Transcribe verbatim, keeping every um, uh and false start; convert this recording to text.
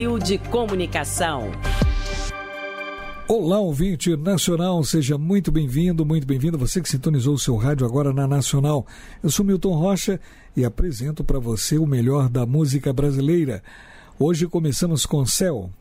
de comunicação. Olá, ouvinte nacional, seja muito bem-vindo, muito bem-vindo, você que sintonizou o seu rádio agora na Nacional. Eu sou Milton Rocha e apresento para você o melhor da música brasileira. Hoje começamos com Céu,